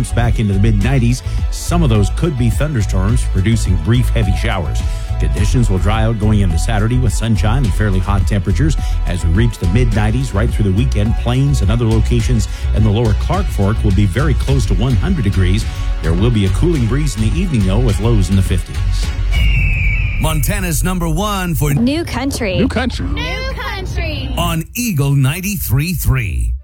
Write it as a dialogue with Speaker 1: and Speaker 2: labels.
Speaker 1: temps back into the mid-90s. Some of those could be thunderstorms, producing brief heavy showers. Conditions will dry out going into Saturday with sunshine and fairly hot temperatures. As we reach the mid-90s right through the weekend, Plains and other locations in the lower Clark Fork will be very close to 100 degrees. There will be a cooling breeze in the evening, though, with lows in the 50s.
Speaker 2: Montana's number one for
Speaker 3: New Country.
Speaker 4: New Country.
Speaker 5: New Country.
Speaker 2: On Eagle 93.3.